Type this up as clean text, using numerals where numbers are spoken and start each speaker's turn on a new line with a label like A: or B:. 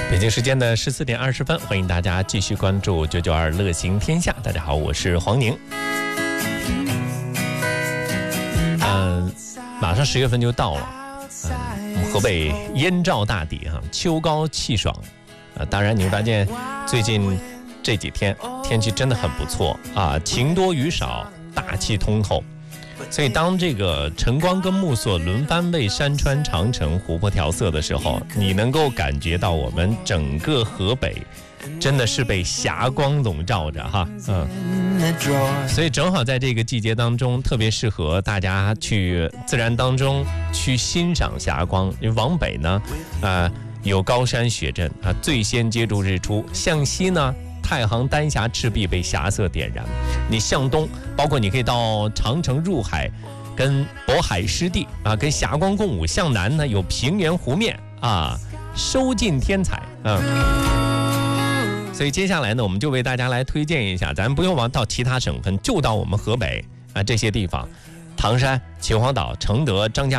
A: 北京时间的14点20分，欢迎大家继续关注992乐行天下。大家好，我是黄宁。马上10月份就到了，我们河北燕赵大地哈，秋高气爽。当然你会发现最近这几天天气真的很不错啊，晴多雨少，大气通透。所以当这个晨光跟暮色轮番为山川长城湖泊调色的时候，你能够感觉到我们整个河北真的是被霞光笼罩着哈。所以正好在这个季节当中，特别适合大家去自然当中去欣赏霞光。因为往北呢有高山雪镇啊，最先接触日出；向西呢太行丹霞赤壁被霞色点燃，你向东，包括你可以到长城入海，跟渤海湿地啊，跟霞光共舞；向南呢有平原湖面啊，收尽天彩所以接下来呢，我们就为大家来推荐一下，咱不用到其他省份，就到我们河北啊这些地方，唐山、秦皇岛、承德、张家